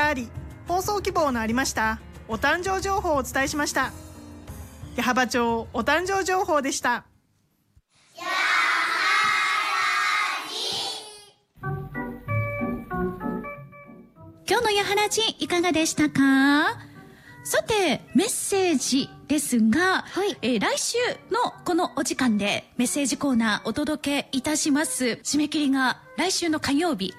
あり、放送希望のありましたお誕生情報をお伝えしました。矢巾町お誕生情報でした。 今日のやはらじいかがでしたか？さてメッセージですが、来週のこのお時間でメッセージコーナーお届けいたします。締め切りが来週の火曜日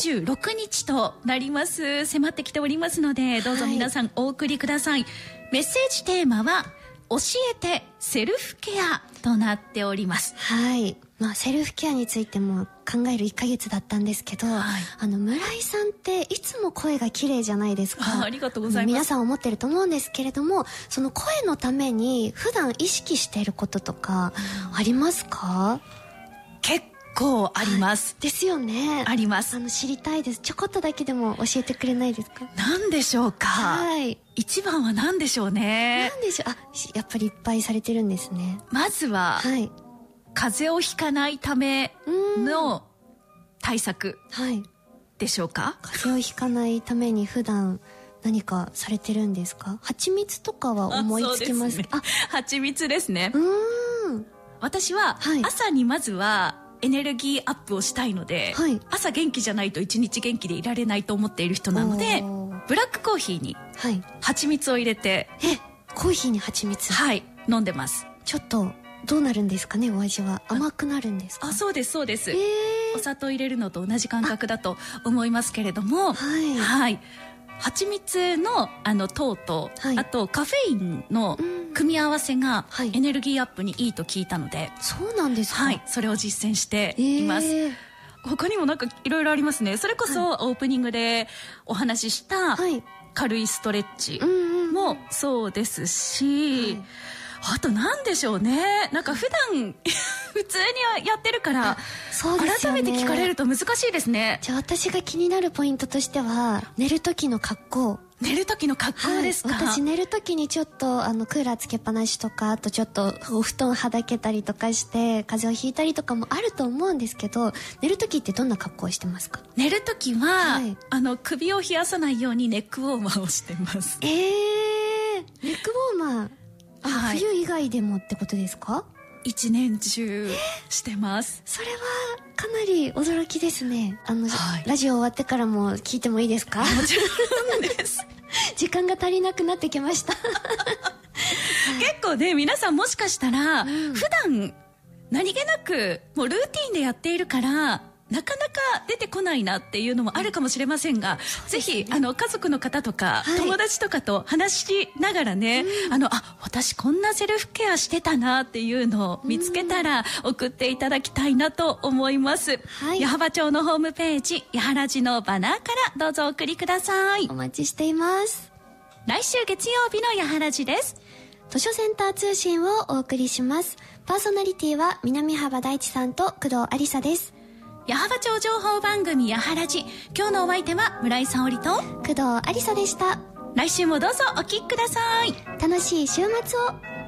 26日となります。迫ってきておりますので、どうぞ皆さんお送りください。メッセージテーマは教えてセルフケアとなっております。 セルフケアについても考える1ヶ月だったんですけど、村井さんっていつも声が綺麗じゃないですか。 ありがとうございます。 皆さん思ってると思うんですけれども、その声のために普段意識していることとかありますか？ 結構あります。 ですよね。 あります。 知りたいです。ちょこっとだけでも教えてくれないですか？ 何でしょうか。一番は何でしょうね。 何でしょう。やっぱりいっぱいされてるんですね。 まずは、風邪をひかないための対策でしょうか。 風邪をひかないために普段何かされてるんですか？蜂蜜とかは思いつきますか？ 蜂蜜ですね。私は朝にまずはエネルギーアップをしたいので、朝元気じゃないと一日元気でいられないと思っている人なので、ブラックコーヒーに蜂蜜を入れて、 コーヒーに蜂蜜、 飲んでます。 ちょっとどうなるんですかね、お味は。甘くなるんですか？ そうですそうです。お砂糖入れるのと同じ感覚だと思いますけれども、蜂蜜の糖と、あとカフェインの組み合わせがエネルギーアップにいいと聞いたので、 そうなんですか。 それを実践しています。他にもなんかいろいろありますね。それこそオープニングでお話しした軽いストレッチもそうですし、あと何でしょうね。なんか普段普通にやってるから改めて聞かれると難しいですね。 じゃあ私が気になるポイントとしては、寝る時の格好。 寝る時の格好ですか？ 私寝る時にちょっとクーラーつけっぱなしとか、あとちょっとお布団はだけたりとかして風邪をひいたりとかもあると思うんですけど、寝る時ってどんな格好をしてますか？ 寝る時は、首を冷やさないようにネックウォーマーをしてます。 ネックウォーマー、冬以外でもってことですか？ 一年中してます。 それはかなり驚きですね。ラジオ終わってからも聞いてもいいですか？ もちろんです。 時間が足りなくなってきました。 結構ね、皆さんもしかしたら、普段何気なくもうルーティンでやっているからなかなか出てこないなっていうのもあるかもしれませんが、ぜひ家族の方とか、友達とかと話しながらね、私こんなセルフケアしてたなっていうのを見つけたら送っていただきたいなと思います。矢巾町のホームページ、やはらじのバナーからどうぞお送りください。 お待ちしています。 来週月曜日のやはらじです。 図書センター通信をお送りします。パーソナリティは南幅大地さんと工藤ありさです。 矢巾町情報番組やはらじ、今日のお相手は村井沙織と工藤ありさでした。 来週もどうぞお聞きください。 楽しい週末を。